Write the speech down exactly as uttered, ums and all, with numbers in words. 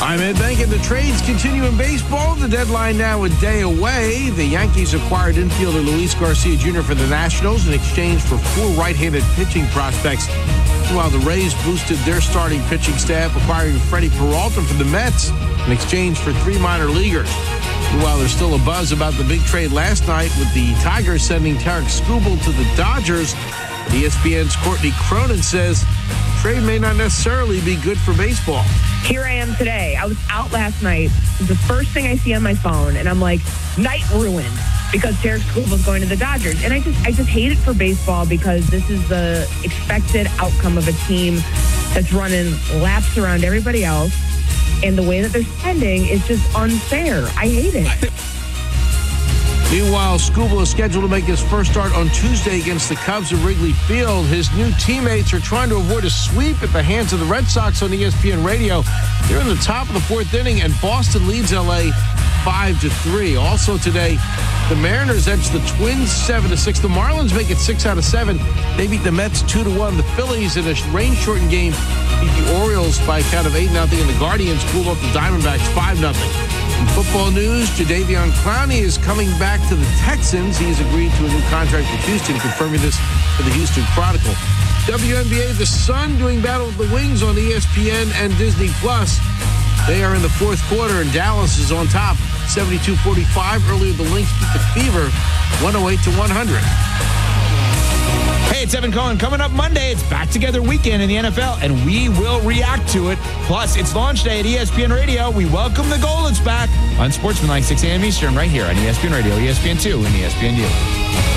I'm Ed Bank, and the trades continue in baseball. The deadline now a day away. The Yankees acquired infielder Luis Garcia Junior for the Nationals in exchange for four right-handed pitching prospects. While the Rays boosted their starting pitching staff, acquiring Freddie Peralta from the Mets in exchange for three minor leaguers. While there's still a buzz about the big trade last night with the Tigers sending Tarek Skubal to the Dodgers, E S P N's Courtney Cronin says trade may not necessarily be good for baseball. Here I am today. I was out last night. The first thing I see on my phone, and I'm like, night ruined because Tarek Skubal's going to the Dodgers. And I just, I just hate it for baseball because this is the expected outcome of a team that's running laps around everybody else. And the way that they're spending is just unfair. I hate it. Meanwhile, Skubal is scheduled to make his first start on Tuesday against the Cubs at Wrigley Field. His new teammates are trying to avoid a sweep at the hands of the Red Sox on E S P N Radio. They're in the top of the fourth inning, and Boston leads L A five to three. Also today, the Mariners edge the Twins seven to six. The Marlins make it six out of seven. They beat the Mets two to one. The Phillies, in a rain-shortened game, beat the Orioles by a count of eight nothing, and the Guardians cooled off the Diamondbacks five nothing. In football news, Jadeveon Clowney is coming back to the Texans. He has agreed to a new contract with Houston, confirming this for the Houston Chronicle. W N B A, the Sun doing battle with the Wings on E S P N and Disney Plus. They are in the fourth quarter, and Dallas is on top, seventy-two forty-five. Earlier, the Lynx beat the Fever, one oh eight to one hundred. Hey, it's Evan Cohen. Coming up Monday, it's Back Together Weekend in the N F L, and we will react to it. Plus, it's launch day at E S P N Radio. We welcome the Goldens back on Sportsmanlike, six a.m. Eastern, right here on E S P N Radio, E S P N two, and E S P N U.